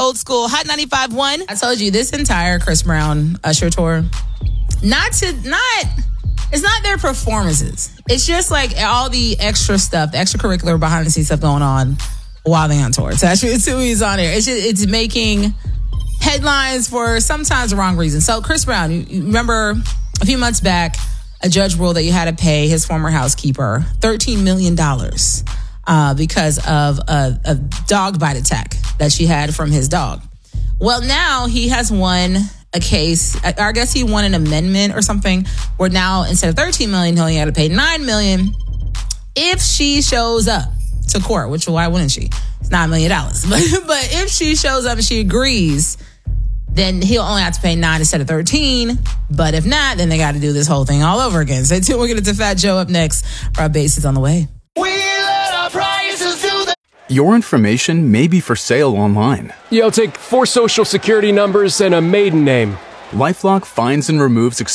old school. Hot 95.1. I told you this entire Chris Brown Usher tour, it's not their performances. It's just like all the extra stuff, the extracurricular behind the scenes stuff going on while they're on tour. So it's who he's on there. It's making headlines for sometimes the wrong reasons. So Chris Brown, you remember a few months back, a judge ruled that you had to pay his former housekeeper $13 million because of a dog bite attack that she had from his dog. Well, now he has won a case. I guess he won an amendment or something where now instead of $13 million, he only had to pay $9 million if she shows up to court, which why wouldn't she? It's $9 million. But if she shows up and she agrees, then he'll only have to pay 9 instead of 13. But if not, then they got to do this whole thing all over again. Stay tuned. We'll get into Fat Joe up next. Our base is on the way. Your information may be for sale online. I'll take 4 social security numbers and a maiden name. LifeLock finds and removes